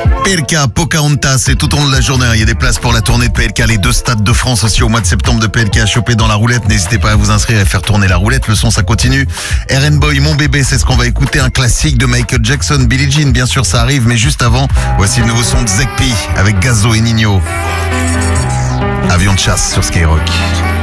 PLK, Pocahontas, c'est tout au long de la journée. Il y a des places pour la tournée de PLK, les 2 stades de France aussi au mois de septembre de PLK à choper dans la roulette. N'hésitez pas à vous inscrire et faire tourner la roulette. Le son, ça continue. RN Boy, mon bébé, c'est ce qu'on va écouter. Un classique de Michael Jackson, Billie Jean, bien sûr, ça arrive. Mais juste avant, voici le nouveau son de Zekpi avec Gazo et Nino. Avion de chasse sur Skyrock.